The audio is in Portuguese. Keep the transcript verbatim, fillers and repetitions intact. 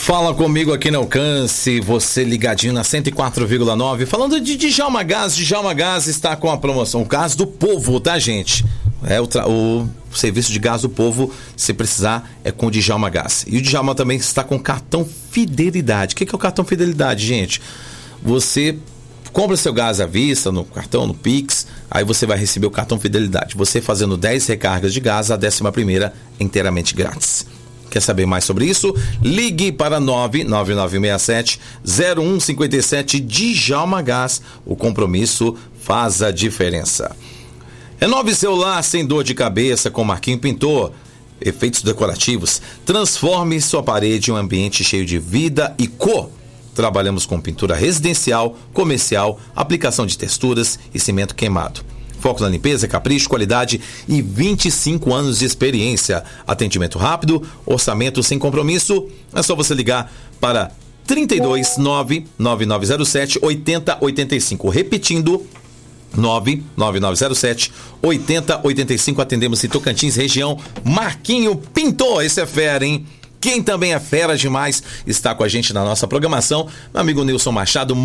Fala comigo aqui no Alcance, você ligadinho na cento e quatro vírgula nove, falando de Djalma Gás. Djalma Gás está com a promoção, o gás do povo, tá, gente? É o, tra- o serviço de gás do povo, se precisar, é com o Djalma Gás. E o Djalma também está com cartão Fidelidade. O que que é o cartão Fidelidade, gente? Você compra seu gás à vista, no cartão, no Pix, aí você vai receber o cartão Fidelidade. Você fazendo dez recargas de gás, a décima primeira inteiramente grátis. Quer saber mais sobre isso? Ligue para nove nove nove seis sete zero um cinco sete. Djalma Gás. O compromisso faz a diferença. Renove seu lar sem dor de cabeça com Marquinho Pintor. Efeitos decorativos. Transforme sua parede em um ambiente cheio de vida e cor. Trabalhamos com pintura residencial, comercial, aplicação de texturas e cimento queimado. Foco na limpeza, capricho, qualidade e vinte e cinco anos de experiência. Atendimento rápido, orçamento sem compromisso. É só você ligar para trinta e dois, nove nove nove zero sete, oito zero oito cinco. Repetindo, nove nove nove zero sete, oito zero oito cinco. Atendemos em Tocantins, região Marquinho Pintor. Esse é fera, hein? Quem também é fera demais está com a gente na nossa programação, meu amigo Nilson Machado.